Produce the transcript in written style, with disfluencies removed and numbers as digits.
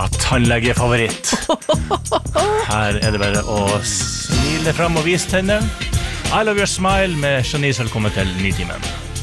tannlegefavoritt. Her det bare å smile frem og vise tennene. I love your smile med Shanice, velkommen til Nitimen.